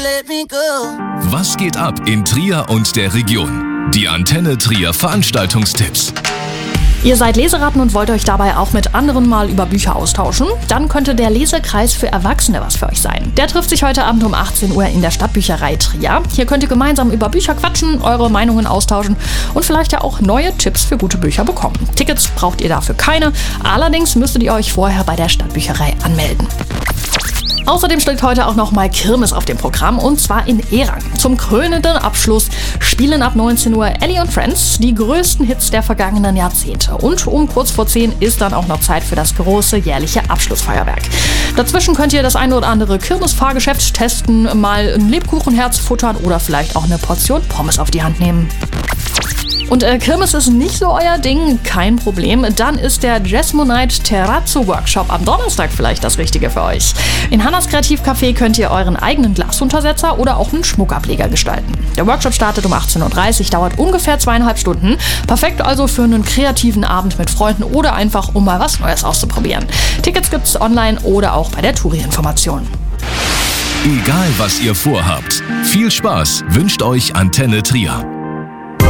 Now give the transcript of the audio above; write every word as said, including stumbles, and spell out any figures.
let me go. Was geht ab in Trier und der Region? Die Antenne Trier Veranstaltungstipps. Ihr seid Leseratten und wollt euch dabei auch mit anderen mal über Bücher austauschen? Dann könnte der Lesekreis für Erwachsene was für euch sein. Der trifft sich heute Abend um achtzehn Uhr in der Stadtbücherei Trier. Hier könnt ihr gemeinsam über Bücher quatschen, eure Meinungen austauschen und vielleicht ja auch neue Tipps für gute Bücher bekommen. Tickets braucht ihr dafür keine, allerdings müsstet ihr euch vorher bei der Stadtbücherei anmelden. Außerdem steht heute auch noch mal Kirmes auf dem Programm, und zwar in Erang. Zum krönenden Abschluss spielen ab neunzehn Uhr Ellie und Friends, die größten Hits der vergangenen Jahrzehnte. Und um kurz vor zehn ist dann auch noch Zeit für das große jährliche Abschlussfeuerwerk. Dazwischen könnt ihr das eine oder andere Kirmes-Fahrgeschäft testen, mal ein Lebkuchenherz futtern oder vielleicht auch eine Portion Pommes auf die Hand nehmen. Und äh, Kirmes ist nicht so euer Ding, kein Problem. Dann ist der Jasmonite Terrazzo Workshop am Donnerstag vielleicht das Richtige für euch. In Hannas Kreativcafé könnt ihr euren eigenen Glasuntersetzer oder auch einen Schmuckableger gestalten. Der Workshop startet um achtzehn Uhr dreißig, dauert ungefähr zweieinhalb Stunden. Perfekt also für einen kreativen Abend mit Freunden oder einfach, um mal was Neues auszuprobieren. Tickets gibt's online oder auch bei der Touri-Information. Egal was ihr vorhabt, viel Spaß wünscht euch Antenne Trier.